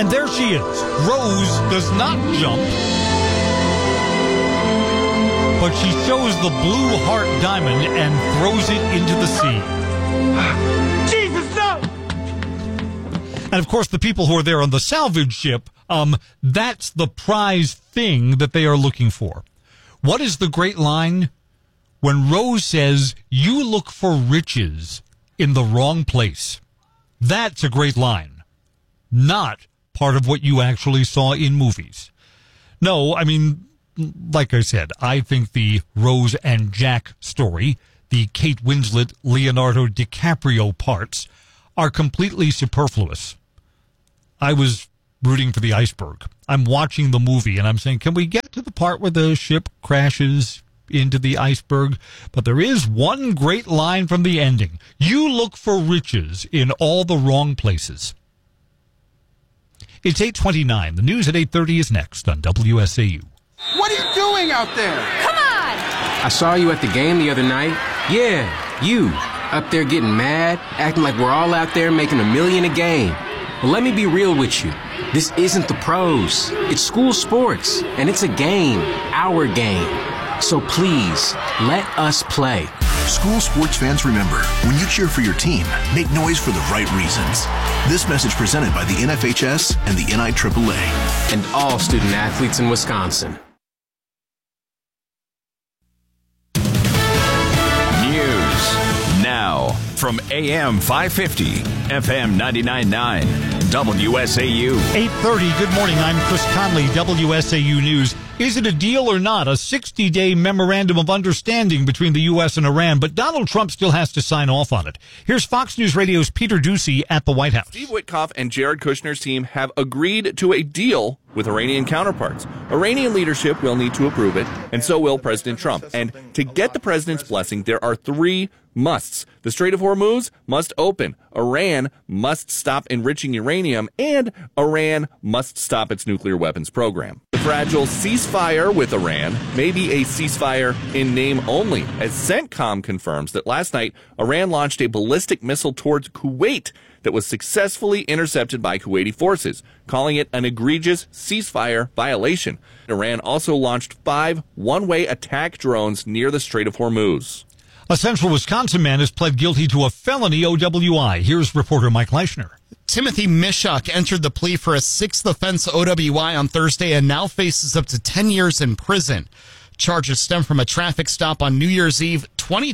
And there she is. Rose does not jump, but she shows the blue heart diamond and throws it into the sea. Jesus, no! And, of course, the people who are there on the salvage ship, that's the prize thing that they are looking for. What is the great line? When Rose says, "You look for riches in the wrong place." That's a great line. Not part of what you actually saw in movies. No, I mean, like I said, I think the Rose and Jack story, the Kate Winslet, Leonardo DiCaprio parts, are completely superfluous. I was rooting for the iceberg. I'm watching the movie and I'm saying, can we get to the part where the ship crashes into the iceberg? But there is one great line from the ending. You look for riches in all the wrong places. It's 8:29. The news at 8:30 is next on WSAU. What are you doing out there? Come on! I saw you at the game the other night. Yeah, you. Up there getting mad, acting like we're all out there making $1 million a game. Well, let me be real with you. This isn't the pros. It's school sports, and it's a game, our game. So please, let us play. School sports fans, remember, when you cheer for your team, make noise for the right reasons. This message presented by the NFHS and the NIAAA. And all student athletes in Wisconsin. News now from AM 550, FM 99.9, WSAU. 8:30, good morning. I'm Chris Conley, WSAU News. Is it a deal or not? A 60-day memorandum of understanding between the U.S. and Iran, but Donald Trump still has to sign off on it. Here's Fox News Radio's Peter Doocy at the White House. Steve Witkoff and Jared Kushner's team have agreed to a deal with Iranian counterparts. Iranian leadership will need to approve it, and so will President Trump. And to get the president's blessing, there are 3 musts. The Strait of Hormuz must open. Iran must stop enriching uranium, and Iran must stop its nuclear weapons program. The fragile ceasefire with Iran may be a ceasefire in name only, as CENTCOM confirms that last night Iran launched a ballistic missile towards Kuwait that was successfully intercepted by Kuwaiti forces, calling it an egregious ceasefire violation. Iran also launched 5 one-way attack drones near the Strait of Hormuz. A central Wisconsin man has pled guilty to a felony OWI. Here's reporter Mike Leischner. Timothy Mishuk entered the plea for a 6th offense OWI on Thursday and now faces up to 10 years in prison. Charges stem from a traffic stop on New Year's Eve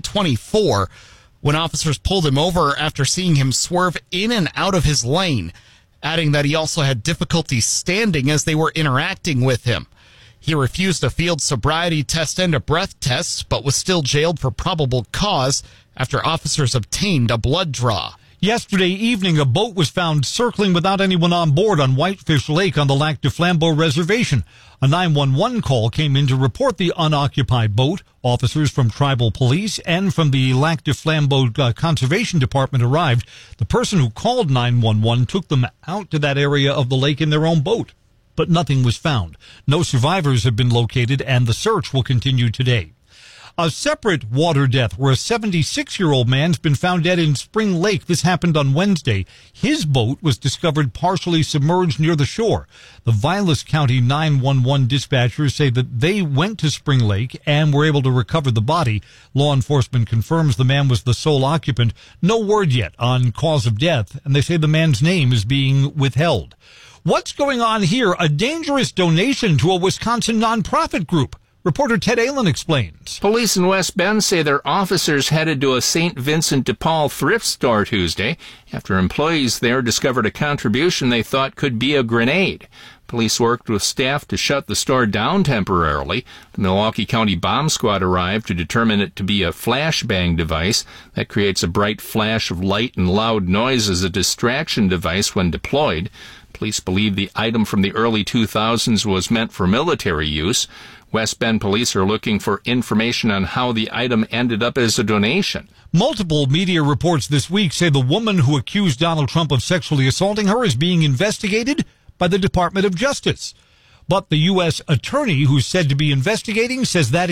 2024 when officers pulled him over after seeing him swerve in and out of his lane, adding that he also had difficulty standing as they were interacting with him. He refused a field sobriety test and a breath test, but was still jailed for probable cause after officers obtained a blood draw. Yesterday evening, a boat was found circling without anyone on board on Whitefish Lake on the Lac du Flambeau Reservation. A 911 call came in to report the unoccupied boat. Officers from tribal police and from the Lac du Flambeau Conservation Department arrived. The person who called 911 took them out to that area of the lake in their own boat, but nothing was found. No survivors have been located, and the search will continue today. A separate water death where a 76-year-old man's been found dead in Spring Lake. This happened on Wednesday. His boat was discovered partially submerged near the shore. The Vilas County 911 dispatchers say that they went to Spring Lake and were able to recover the body. Law enforcement confirms the man was the sole occupant. No word yet on cause of death, and they say the man's name is being withheld. What's going on here? A dangerous donation to a Wisconsin nonprofit group. Reporter Ted Allen explains. Police in West Bend say their officers headed to a St. Vincent de Paul thrift store Tuesday after employees there discovered a contribution they thought could be a grenade. Police worked with staff to shut the store down temporarily. The Milwaukee County Bomb Squad arrived to determine it to be a flashbang device that creates a bright flash of light and loud noise as a distraction device when deployed. Police believe the item from the early 2000s was meant for military use. West Bend police are looking for information on how the item ended up as a donation. Multiple media reports this week say the woman who accused Donald Trump of sexually assaulting her is being investigated by the Department of Justice. But the U.S. attorney who's said to be investigating says that is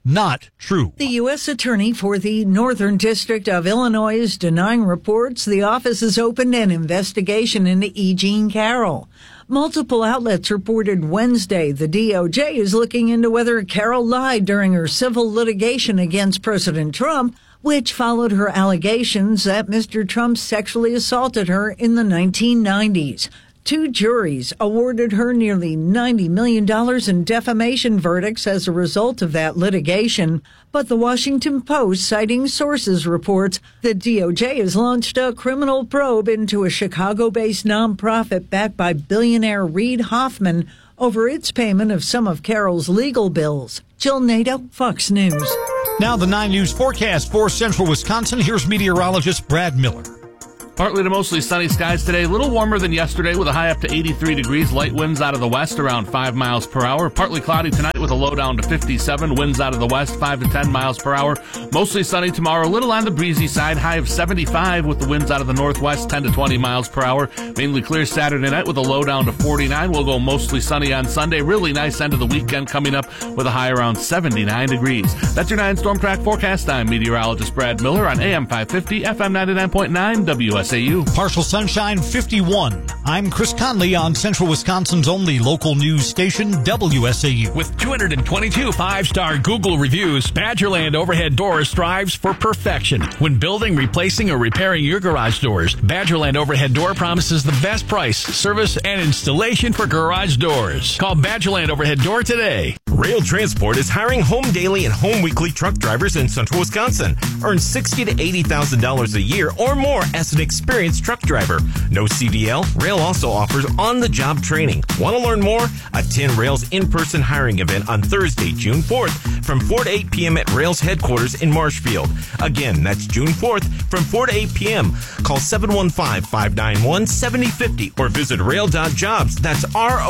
not true. The U.S. Attorney for the Northern District of Illinois is denying reports the office has opened an investigation into E. Jean Carroll. Multiple outlets reported Wednesday the DOJ is looking into whether Carroll lied during her civil litigation against President Trump, which followed her allegations that Mr. Trump sexually assaulted her in the 1990s. 2 juries awarded her nearly $90 million in defamation verdicts as a result of that litigation. But the Washington Post, citing sources, reports the DOJ has launched a criminal probe into a Chicago-based nonprofit backed by billionaire Reid Hoffman over its payment of some of Carroll's legal bills. Jill Nato, Fox News. Now the 9 News forecast for central Wisconsin. Here's meteorologist Brad Miller. Partly to mostly sunny skies today, a little warmer than yesterday with a high up to 83 degrees, light winds out of the west around 5 miles per hour. Partly cloudy tonight with a low down to 57, winds out of the west 5 to 10 miles per hour. Mostly sunny tomorrow, a little on the breezy side, high of 75 with the winds out of the northwest 10 to 20 miles per hour. Mainly clear Saturday night with a low down to 49. We'll go mostly sunny on Sunday. Really nice end of the weekend coming up with a high around 79 degrees. That's your 9 Storm Track forecast. I'm meteorologist Brad Miller on AM 550, FM 99.9, WSAU. Partial sunshine, 51. I'm Chris Conley on Central Wisconsin's only local news station, WSAU. With 222 5-star Google reviews, Badgerland Overhead Doors strives for perfection. When building, replacing, or repairing your garage doors, Badgerland Overhead Door promises the best price, service, and installation for garage doors. Call Badgerland Overhead Door today. Rail Transport is hiring home daily and home weekly truck drivers in Central Wisconsin. Earn $60,000 to $80,000 a year or more as an experienced truck driver. No CDL. Rail also offers on-the-job training. Want to learn more? Attend Rail's in-person hiring event on Thursday, June 4th from 4 to 8 p.m. at Rail's headquarters in Marshfield. Again, that's June 4th from 4 to 8 p.m. Call 715-591-7050 or visit rail.jobs. That's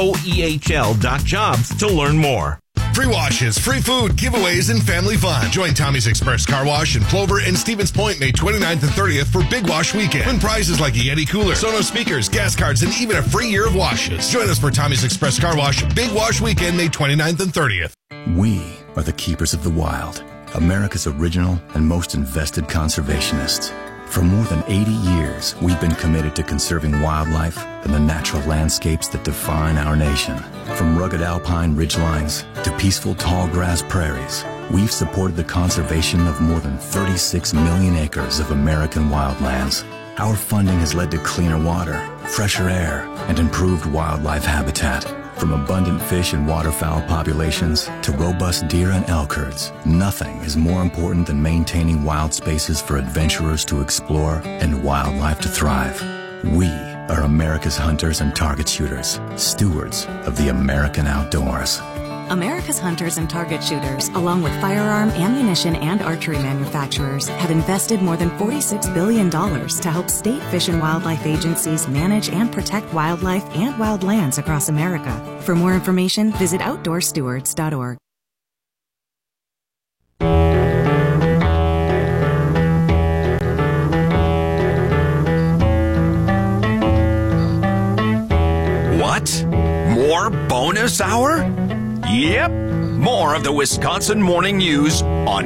ROEHL.jobs to learn more. Free washes, free food, giveaways, and family fun. Join Tommy's Express Car Wash in Plover and Stevens Point May 29th and 30th for Big Wash Weekend. Win prizes like a Yeti cooler, Sonos speakers, gas cards, and even a free year of washes. Join us for Tommy's Express Car Wash Big Wash Weekend May 29th and 30th. We are the keepers of the wild, America's original and most invested conservationists. For more than 80 years, we've been committed to conserving wildlife and the natural landscapes that define our nation. From rugged alpine ridgelines to peaceful tall grass prairies, we've supported the conservation of more than 36 million acres of American wildlands. Our funding has led to cleaner water, fresher air, and improved wildlife habitat. From abundant fish and waterfowl populations to robust deer and elk herds, nothing is more important than maintaining wild spaces for adventurers to explore and wildlife to thrive. We are America's hunters and target shooters, stewards of the American outdoors. America's hunters and target shooters, along with firearm, ammunition, and archery manufacturers, have invested more than $46 billion to help state fish and wildlife agencies manage and protect wildlife and wildlands across America. For more information, visit outdoorstewards.org. What? More bonus hour? Yep, more of the Wisconsin Morning News on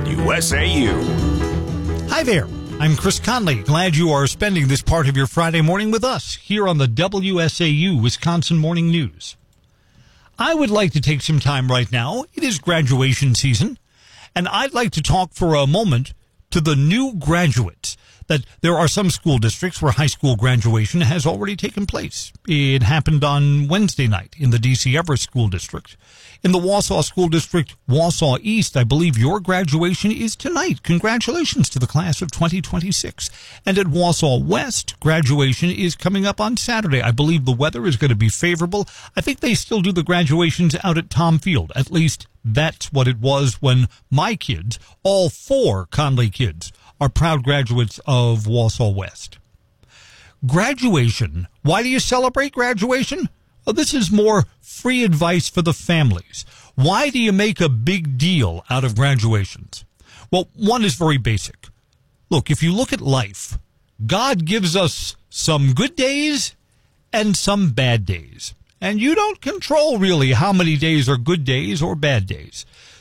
WSAU. Hi there, I'm Chris Conley. Glad you are spending this part of your Friday morning with us here on the WSAU Wisconsin Morning News. I would like to take some time right now. It is graduation season, and I'd like to talk for a moment to the new graduates. That there are some school districts where high school graduation has already taken place. It happened on Wednesday night in the D.C. Everest School District. In the Wausau School District, Wausau East, I believe your graduation is tonight. Congratulations to the class of 2026. And at Wausau West, graduation is coming up on Saturday. I believe the weather is going to be favorable. I think they still do the graduations out at Tom Field. At least that's what it was when my kids, all 4 Conley kids, are proud graduates of Wausau West. Graduation. Why do you celebrate graduation? Well, this is more free advice for the families. Why do you make a big deal out of graduations? Well, one is very basic. Look, if you look at life, God gives us some good days and some bad days. And you don't control really how many days are good days or bad days.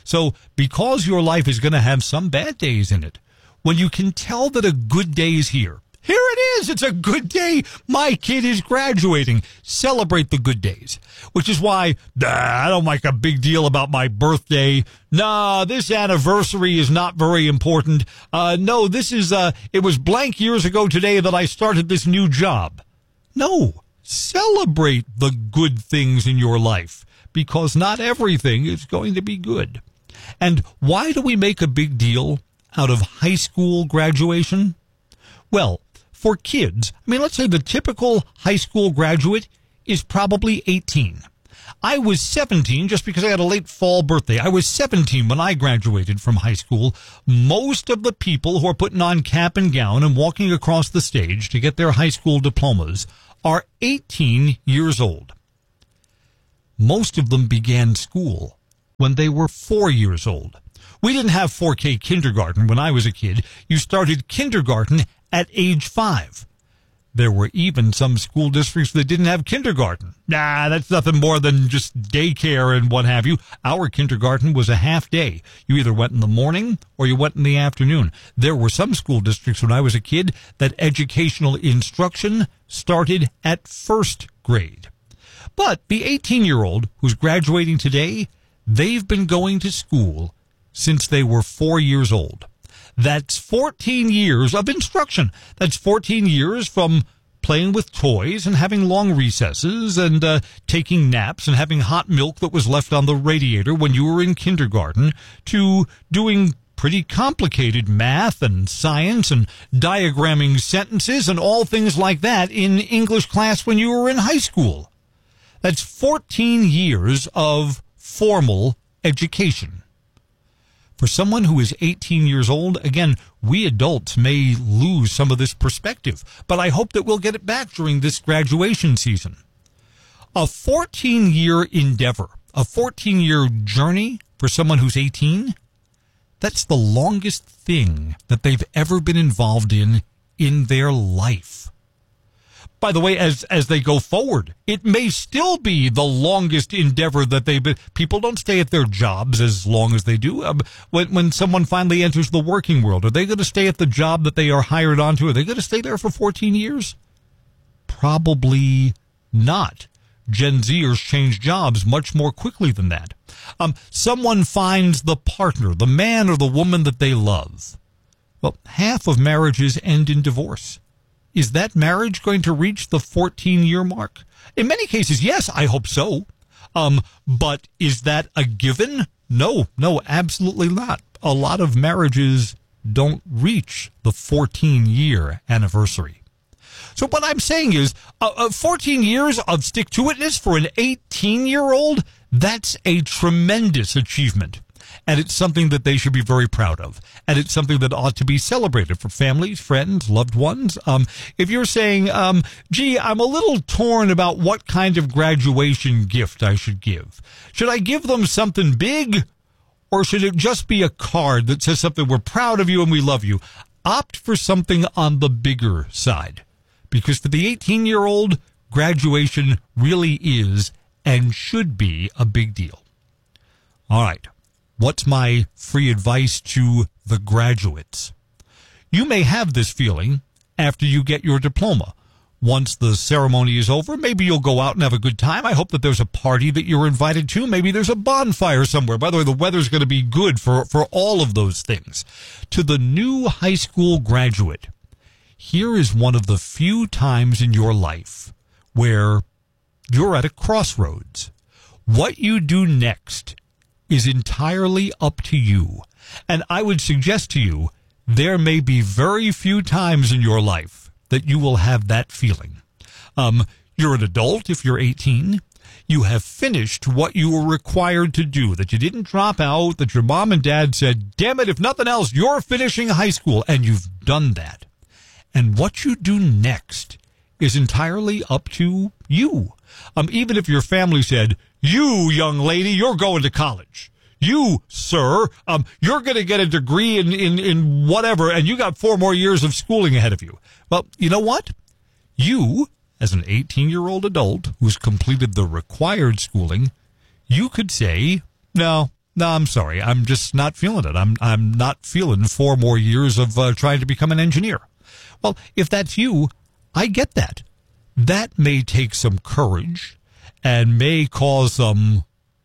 So because your life is going to have some bad days in it, when you can tell that a good day is here it is. It's a good day. My kid is graduating. Celebrate the good days, which is why I don't make a big deal about my birthday. No, this anniversary is not very important. No, this is, it was blank years ago today that I started this new job. No, celebrate the good things in your life, because not everything is going to be good. And why do we make a big deal out of high school graduation? Well, for kids, let's say the typical high school graduate is probably 18. I was 17 just because I had a late fall birthday. I was 17 when I graduated from high school. Most of the people who are putting on cap and gown and walking across the stage to get their high school diplomas are 18 years old. Most of them began school when they were 4 years old. We didn't have 4K kindergarten when I was a kid. You started kindergarten at age 5. There were even some school districts that didn't have kindergarten. That's nothing more than just daycare and what have you. Our kindergarten was a half day. You either went in the morning or you went in the afternoon. There were some school districts when I was a kid that educational instruction started at first grade. But the 18-year-old who's graduating today, they've been going to school since they were 4 years old. That's 14 years of instruction. That's 14 years from playing with toys and having long recesses and taking naps and having hot milk that was left on the radiator when you were in kindergarten to doing pretty complicated math and science and diagramming sentences and all things like that in English class when you were in high school. That's 14 years of formal education. For someone who is 18 years old, again, we adults may lose some of this perspective, but I hope that we'll get it back during this graduation season. A 14-year endeavor, a 14-year journey for someone who's 18, that's the longest thing that they've ever been involved in their life. By the way, as they go forward, it may still be the longest endeavor that they've been. People don't stay at their jobs as long as they do. When someone finally enters the working world, are they going to stay at the job that they are hired onto? Are they going to stay there for 14 years? Probably not. Gen Zers change jobs much more quickly than that. Someone finds the partner, the man or the woman that they love. Well, half of marriages end in divorce. Is that marriage going to reach the 14-year mark? In many cases, yes, I hope so. But is that a given? No, absolutely not. A lot of marriages don't reach the 14-year anniversary. So what I'm saying is 14 years of stick-to-itness for an 18-year-old, that's a tremendous achievement. And it's something that they should be very proud of. And it's something that ought to be celebrated for families, friends, loved ones. If you're saying, gee, I'm a little torn about what kind of graduation gift I should give. Should I give them something big? Or should it just be a card that says something, we're proud of you and we love you? Opt for something on the bigger side. Because for the 18-year-old, graduation really is and should be a big deal. All right. What's my free advice to the graduates? You may have this feeling after you get your diploma. Once the ceremony is over, maybe you'll go out and have a good time. I hope that there's a party that you're invited to. Maybe there's a bonfire somewhere. By the way, the weather's going to be good for all of those things. To the new high school graduate, here is one of the few times in your life where you're at a crossroads. What you do next is entirely up to you. And I would suggest to you, there may be very few times in your life that you will have that feeling. You're an adult if you're 18. You have finished what you were required to do, that you didn't drop out, that your mom and dad said, damn it, if nothing else, you're finishing high school, and you've done that. And what you do next is entirely up to you. Even if your family said, you, young lady, you're going to college. You, sir, you're going to get a degree in whatever, and you got 4 more years of schooling ahead of you. Well, you know what? You, as an 18-year-old adult who's completed the required schooling, you could say, no, No, I'm sorry. I'm just not feeling it. I'm not feeling 4 more years of trying to become an engineer. Well, if that's you, I get that. That may take some courage and may cause some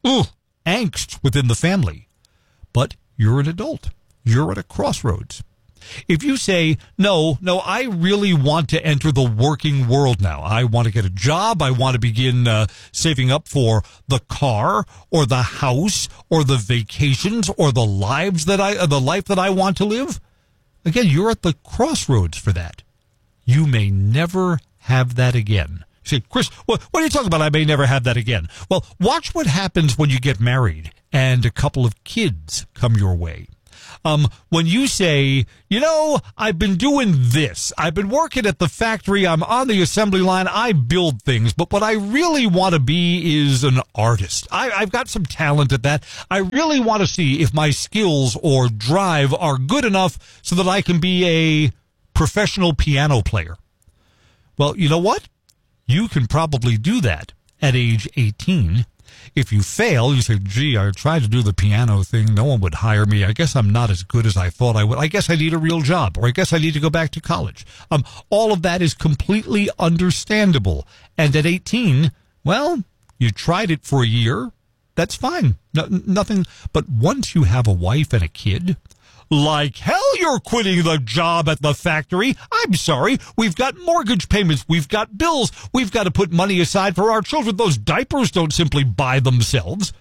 angst within the family. But you're an adult. You're at a crossroads. If you say, no, I really want to enter the working world now. I want to get a job. I want to begin saving up for the car or the house or the vacations or the life that I want to live. Again, you're at the crossroads for that. You may never have that again. You say, Chris, what are you talking about? I may never have that again. Well, watch what happens when you get married and a couple of kids come your way. When you say, I've been doing this. I've been working at the factory. I'm on the assembly line. I build things. But what I really want to be is an artist. I've got some talent at that. I really want to see if my skills or drive are good enough so that I can be a professional piano player. Well, you know what? You can probably do that at age 18. If you fail, you say, gee, I tried to do the piano thing. No one would hire me. I guess I'm not as good as I thought I would. I guess I need a real job, or I guess I need to go back to college. All of that is completely understandable. And at 18, well, you tried it for a year. That's fine. Nothing. But once you have a wife and a kid, like hell, you're quitting the job at the factory. I'm sorry. We've got mortgage payments. We've got bills. We've got to put money aside for our children. Those diapers don't simply buy themselves.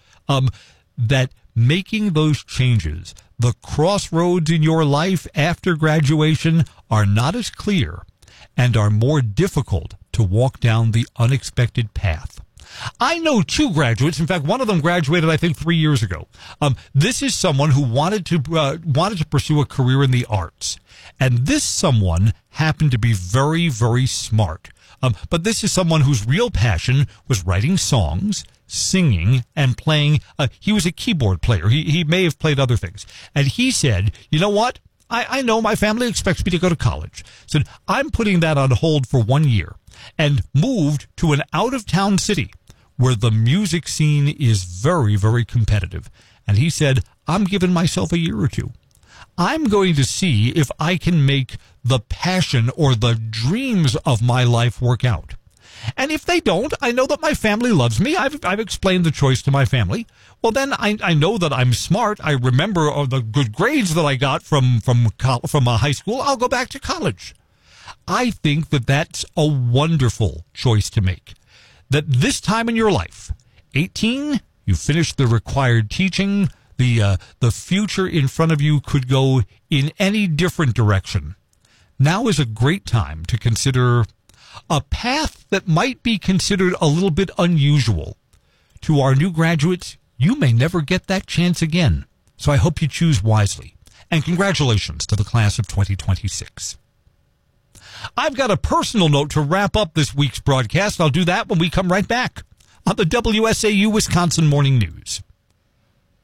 That making those changes, the crossroads in your life after graduation are not as clear and are more difficult to walk down the unexpected path. I know 2 graduates. In fact, one of them graduated, I think, 3 years ago. This is someone who wanted to pursue a career in the arts. And this someone happened to be very, very smart. But this is someone whose real passion was writing songs, singing, and playing. He was a keyboard player. He may have played other things. And he said, you know what? I know my family expects me to go to college. So I'm putting that on hold for 1 year and moved to an out-of-town city where the music scene is very, very competitive. And he said, I'm giving myself a year or 2. I'm going to see if I can make the passion or the dreams of my life work out. And if they don't, I know that my family loves me. I've explained the choice to my family. Well, then I know that I'm smart. I remember the good grades that I got from high school. I'll go back to college. I think that that's a wonderful choice to make. That this time in your life, 18, you finished the required teaching. The future in front of you could go in any different direction. Now is a great time to consider a path that might be considered a little bit unusual. To our new graduates, you may never get that chance again. So I hope you choose wisely. And congratulations to the class of 2026. I've got a personal note to wrap up this week's broadcast. I'll do that when we come right back on the WSAU Wisconsin Morning News.